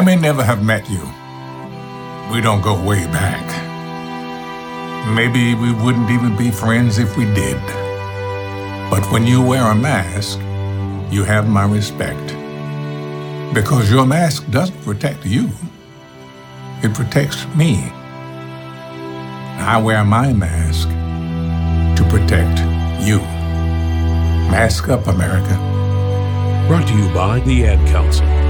may never have met you. We don't go way back. Maybe we wouldn't even be friends if we did. But when you wear a mask, you have my respect. Because your mask doesn't protect you. It protects me. I wear my mask to protect you. Mask up, America. Brought to you by the Ad Council.